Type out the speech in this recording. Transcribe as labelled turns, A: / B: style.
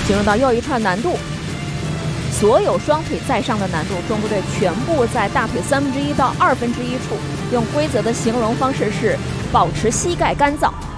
A: 进入到又一串难度，所有双腿在上的难度，中国队全部在大腿1/3到1/2处。用规则的形容方式是保持膝盖干燥。